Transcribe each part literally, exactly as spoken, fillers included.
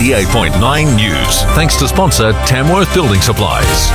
eighty-eight point nine News. Thanks to sponsor Tamworth Building Supplies.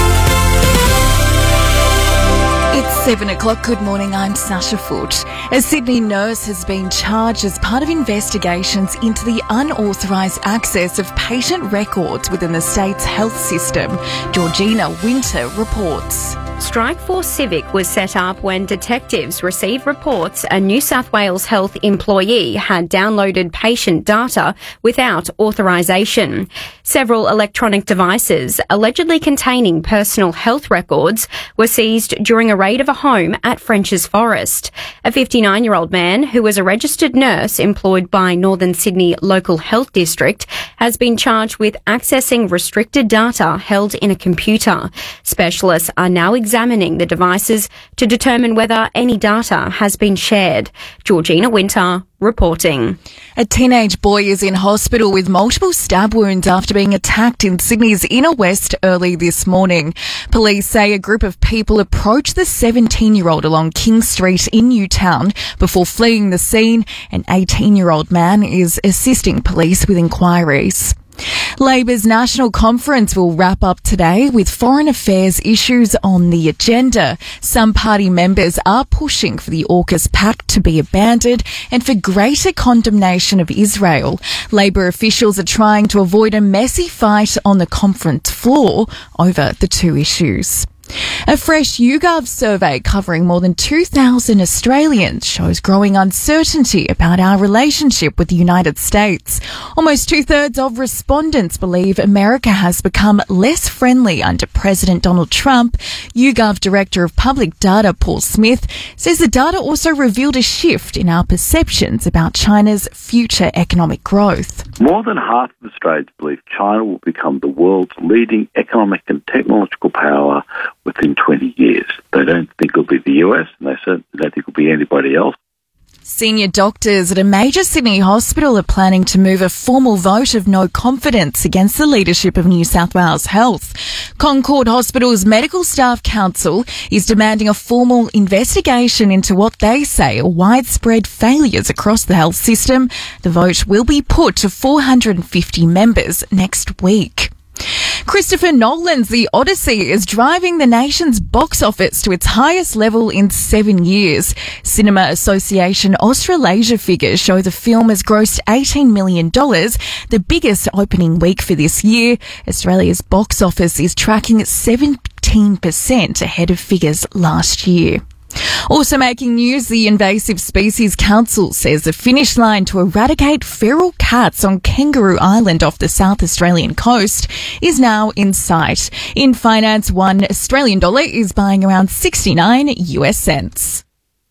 It's seven o'clock. Good morning. I'm Sasha Foote. A Sydney nurse has been charged as part of investigations into the unauthorised access of patient records within the state's health system. Georgina Winter reports. Strikeforce Civic was set up when detectives received reports a New South Wales health employee had downloaded patient data without authorisation. Several electronic devices allegedly containing personal health records were seized during a raid of a home at Frenchs Forest. A fifty-nine-year-old man who was a registered nurse employed by Northern Sydney Local Health District has been charged with accessing restricted data held in a computer. Specialists are now examining the devices to determine whether any data has been shared. Georgina Winter reporting. A teenage boy is in hospital with multiple stab wounds after being attacked in Sydney's inner west early this morning. Police say a group of people approached the seventeen-year-old along King Street in Newtown before fleeing the scene. An eighteen-year-old man is assisting police with inquiries. Labor's National Conference will wrap up today with foreign affairs issues on the agenda. Some party members are pushing for the AUKUS Pact to be abandoned and for greater condemnation of Israel. Labor officials are trying to avoid a messy fight on the conference floor over the two issues. A fresh YouGov survey covering more than two thousand Australians shows growing uncertainty about our relationship with the United States. Almost two-thirds of respondents believe America has become less friendly under President Donald Trump. YouGov Director of Public Data Paul Smith says the data also revealed a shift in our perceptions about China's future economic growth. More than half of Australians believe China will become the world's leading economic and technological power within twenty years. They don't think it'll be the U S, and they certainly don't think it'll be anybody else. Senior doctors at a major Sydney hospital are planning to move a formal vote of no confidence against the leadership of New South Wales Health. Concord Hospital's Medical Staff Council is demanding a formal investigation into what they say are widespread failures across the health system. The vote will be put to four hundred fifty members next week. Christopher Nolan's The Odyssey is driving the nation's box office to its highest level in seven years. Cinema Association Australasia figures show the film has grossed eighteen million dollars, the biggest opening week for this year. Australia's box office is tracking at seventeen percent ahead of figures last year. Also making news, the Invasive Species Council says the finish line to eradicate feral cats on Kangaroo Island off the South Australian coast is now in sight. In finance, one Australian dollar is buying around sixty-nine U S cents.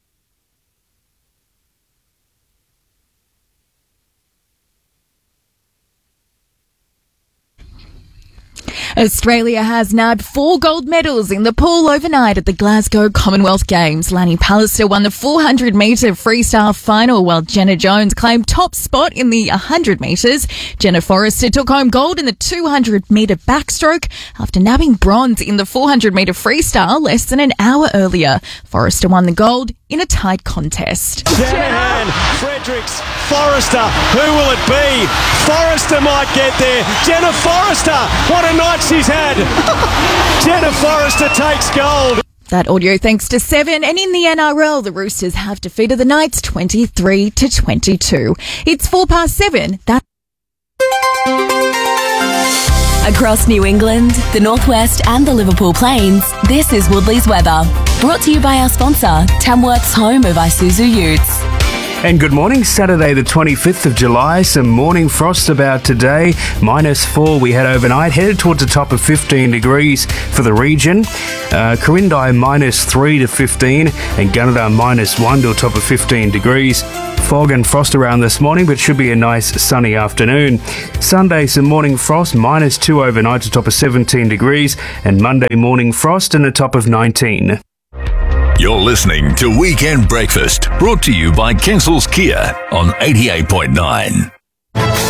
Australia has nabbed four gold medals in the pool overnight at the Glasgow Commonwealth Games. Lanny Pallister won the four hundred metre freestyle final, while Jenna Jones claimed top spot in the one hundred metres. Jenna Forrester took home gold in the two hundred metre backstroke after nabbing bronze in the four hundred metre freestyle less than an hour earlier. Forrester won the gold in a tight contest. Shanahan, Fredericks, Forrester, who will it be? Forrester might get there. Jenna Forrester, what a night she's had. Jenna Forrester takes gold. That audio thanks to Seven. And in the N R L, the Roosters have defeated the Knights twenty-three to twenty-two. It's four past seven. That Across New England, the Northwest and the Liverpool Plains, this is Woodley's weather. Brought to you by our sponsor, Tamworth's home of Isuzu Utes. And good morning, Saturday the twenty-fifth of July. Some morning frost about today. Minus four we had overnight. Headed towards the top of fifteen degrees for the region. Uh, Corindai minus three to fifteen. And Gunnedah minus one to a top of fifteen degrees. Fog and frost around this morning, but should be a nice sunny afternoon. Sunday, some morning frost, minus two overnight to top of seventeen degrees. And Monday morning frost and a top of nineteen. You're listening to Weekend Breakfast, brought to you by Kensel's Kia on eighty-eight point nine.